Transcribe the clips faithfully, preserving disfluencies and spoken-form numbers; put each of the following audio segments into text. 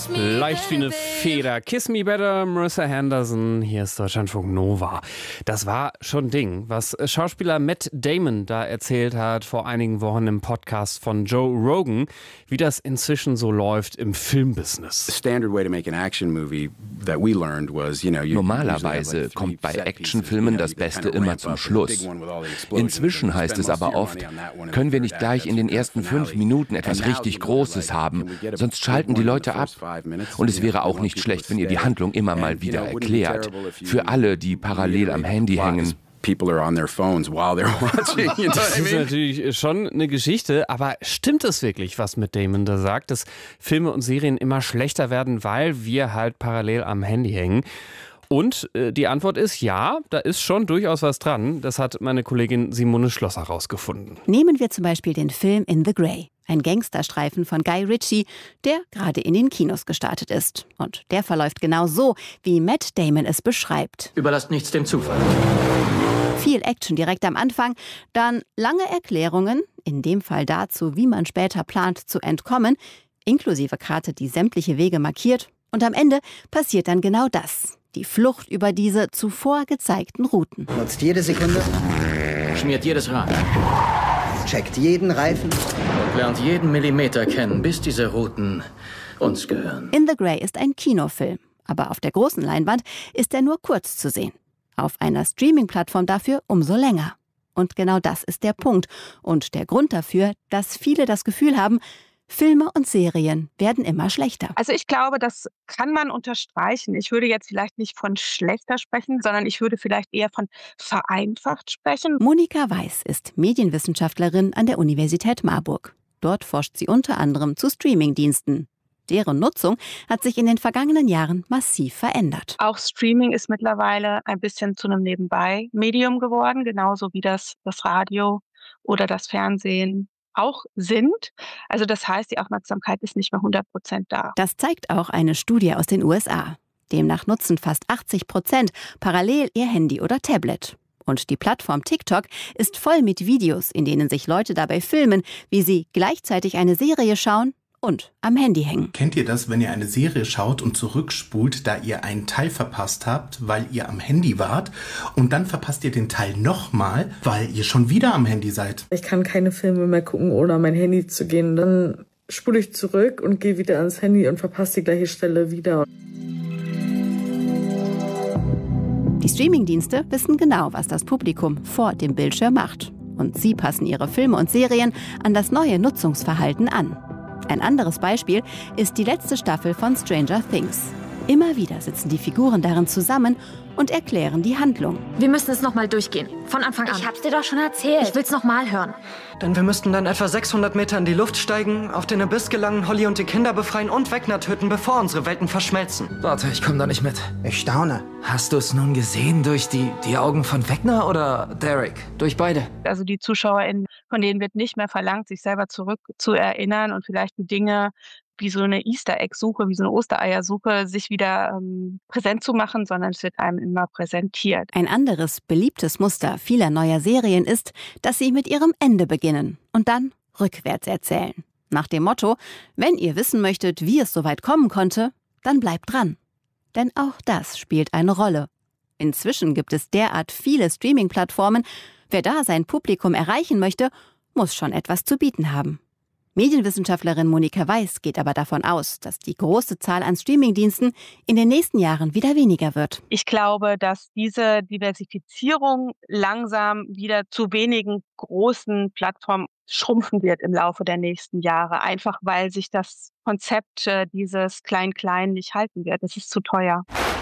Leicht wie eine Feder. Kiss Me Better, Marissa Henderson. Hier ist Deutschlandfunk Nova. Das war schon ein Ding, was Schauspieler Matt Damon da erzählt hat vor einigen Wochen im Podcast von Joe Rogan, wie das inzwischen so läuft im Filmbusiness. Normalerweise kommt bei Actionfilmen das Beste immer zum Schluss. Inzwischen heißt es aber oft, können wir nicht gleich in den ersten fünf Minuten etwas richtig Großes haben, sonst schalten die Leute ab. Und es wäre auch nicht schlecht, wenn ihr die Handlung immer mal wieder erklärt. Für alle, die parallel am Handy hängen. Das ist natürlich schon eine Geschichte, aber stimmt es wirklich, was Matt Damon da sagt, dass Filme und Serien immer schlechter werden, weil wir halt parallel am Handy hängen? Und äh, die Antwort ist ja, da ist schon durchaus was dran. Das hat meine Kollegin Simone Schlosser rausgefunden. Nehmen wir zum Beispiel den Film In the Grey. Ein Gangsterstreifen von Guy Ritchie, der gerade in den Kinos gestartet ist. Und der verläuft genau so, wie Matt Damon es beschreibt. Überlasst nichts dem Zufall. Viel Action direkt am Anfang, dann lange Erklärungen, in dem Fall dazu, wie man später plant zu entkommen, inklusive Karte, die sämtliche Wege markiert. Und am Ende passiert dann genau das. Die Flucht über diese zuvor gezeigten Routen. Nutzt jede Sekunde. Schmiert jedes Rad. Checkt jeden Reifen. Und lernt jeden Millimeter kennen, bis diese Routen uns gehören. In the Grey ist ein Kinofilm. Aber auf der großen Leinwand ist er nur kurz zu sehen. Auf einer Streaming-Plattform dafür umso länger. Und genau das ist der Punkt. Und der Grund dafür, dass viele das Gefühl haben, Filme und Serien werden immer schlechter. Also ich glaube, das kann man unterstreichen. Ich würde jetzt vielleicht nicht von schlechter sprechen, sondern ich würde vielleicht eher von vereinfacht sprechen. Monika Weiß ist Medienwissenschaftlerin an der Universität Marburg. Dort forscht sie unter anderem zu Streamingdiensten. Deren Nutzung hat sich in den vergangenen Jahren massiv verändert. Auch Streaming ist mittlerweile ein bisschen zu einem Nebenbei-Medium geworden, genauso wie das, das Radio oder das Fernsehen auch sind. Also das heißt, die Aufmerksamkeit ist nicht mehr hundert Prozent da. Das zeigt auch eine Studie aus den U S A. Demnach nutzen fast achtzig Prozent parallel ihr Handy oder Tablet. Und die Plattform TikTok ist voll mit Videos, in denen sich Leute dabei filmen, wie sie gleichzeitig eine Serie schauen und am Handy hängen. Kennt ihr das, wenn ihr eine Serie schaut und zurückspult, da ihr einen Teil verpasst habt, weil ihr am Handy wart und dann verpasst ihr den Teil nochmal, weil ihr schon wieder am Handy seid? Ich kann keine Filme mehr gucken, ohne an mein Handy zu gehen. Dann spule ich zurück und gehe wieder ans Handy und verpasse die gleiche Stelle wieder. Die Streamingdienste wissen genau, was das Publikum vor dem Bildschirm macht. Und sie passen ihre Filme und Serien an das neue Nutzungsverhalten an. Ein anderes Beispiel ist die letzte Staffel von Stranger Things. Immer wieder sitzen die Figuren darin zusammen und erklären die Handlung. Wir müssen es nochmal durchgehen. Von Anfang an. Ich hab's dir doch schon erzählt. Ich will's nochmal hören. Denn wir müssten dann etwa sechshundert Meter in die Luft steigen, auf den Abyss gelangen, Holly und die Kinder befreien und Vecna töten, bevor unsere Welten verschmelzen. Warte, ich komm da nicht mit. Ich staune. Hast du es nun gesehen durch die, die Augen von Vecna oder Derek? Durch beide. Also die ZuschauerInnen, von denen wird nicht mehr verlangt, sich selber zurück zu erinnern und vielleicht die Dinge wie so eine Easter-Egg-Suche, wie so eine Ostereiersuche, sich wieder ähm, präsent zu machen, sondern es wird einem immer präsentiert. Ein anderes beliebtes Muster vieler neuer Serien ist, dass sie mit ihrem Ende beginnen und dann rückwärts erzählen. Nach dem Motto, wenn ihr wissen möchtet, wie es so weit kommen konnte, dann bleibt dran. Denn auch das spielt eine Rolle. Inzwischen gibt es derart viele Streaming-Plattformen. Wer da sein Publikum erreichen möchte, muss schon etwas zu bieten haben. Medienwissenschaftlerin Monika Weiß geht aber davon aus, dass die große Zahl an Streamingdiensten in den nächsten Jahren wieder weniger wird. Ich glaube, dass diese Diversifizierung langsam wieder zu wenigen großen Plattformen schrumpfen wird im Laufe der nächsten Jahre, einfach weil sich das Konzept äh, dieses Klein-Klein nicht halten wird. Es ist zu teuer.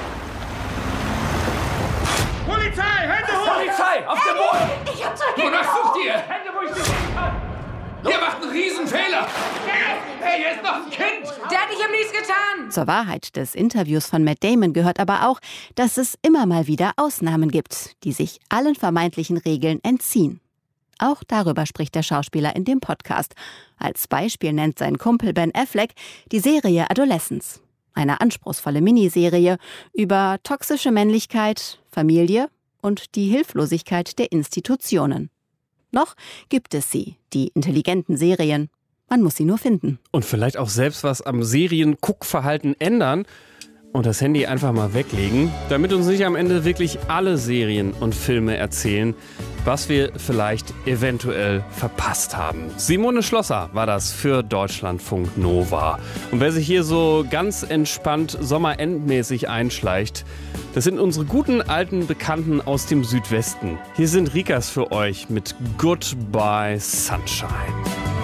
Polizei, Hände hoch! Polizei, auf dem Boden! Ich hab zwei Kinder! Wonach sucht ihr? Hände, wo ich sie sehen kann! Ihr macht einen Riesenfehler! Hey, hier ist noch ein Kind! Daddy, ich hab nichts getan! Zur Wahrheit des Interviews von Matt Damon gehört aber auch, dass es immer mal wieder Ausnahmen gibt, die sich allen vermeintlichen Regeln entziehen. Auch darüber spricht der Schauspieler in dem Podcast. Als Beispiel nennt sein Kumpel Ben Affleck die Serie Adolescence. Eine anspruchsvolle Miniserie über toxische Männlichkeit, Familie und die Hilflosigkeit der Institutionen. Noch gibt es sie, die intelligenten Serien. Man muss sie nur finden. Und vielleicht auch selbst was am Serien-Guckverhalten ändern und das Handy einfach mal weglegen, damit uns nicht am Ende wirklich alle Serien und Filme erzählen, was wir vielleicht eventuell verpasst haben. Simone Schlosser war das für Deutschlandfunk Nova. Und wer sich hier so ganz entspannt sommerendmäßig einschleicht, das sind unsere guten alten Bekannten aus dem Südwesten. Hier sind Rikas für euch mit Goodbye Sunshine.